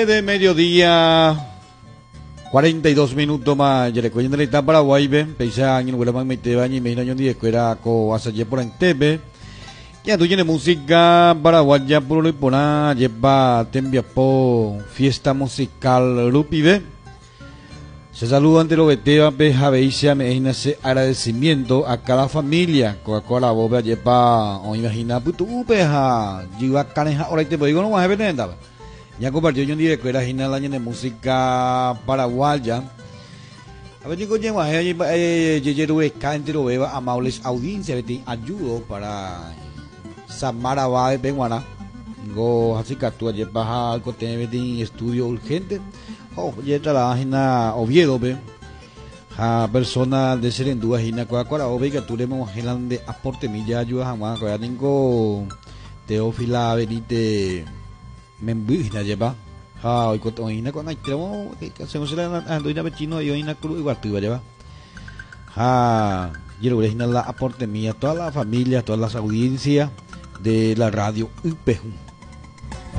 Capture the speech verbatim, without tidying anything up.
De mediodía, cuarenta y dos minutos más. Ya le cuento la etapa Paraguay, pesa año, no más mete baño y me año de escuela co hace por en T V. Ya tú tienes música paraguaya por lo y pona lleva tembia po fiesta musical Rupibe. Se saluda ante lo que te va a veisa me ese agradecimiento a cada familia Coca-Cola boba lleva o imagina puto peja lleva caneja ahora te digo no más a ver nada. Ya compartió yo un día que era final año de música paraguaya. A ver, digo, yo allí llegué a entero beba amables audiencia que te ayudo para Samaraba de Benguana. Go así que tú allí baja al cote de estudio urgente. Oh, ya está la página Oviedo, ve. A persona de Serendúa, Gina Coca-Cola, o ve que tú le hemos de aporte milla ayuda jamás. Ya tengo Teófila Benite. Membina lleva ah hoy con ina con aitramo que hacemos la ando ina vecino y ina cruz igual tú lleva ah yo le voy a la aporte mía toda la familia todas las audiencias de la radio U P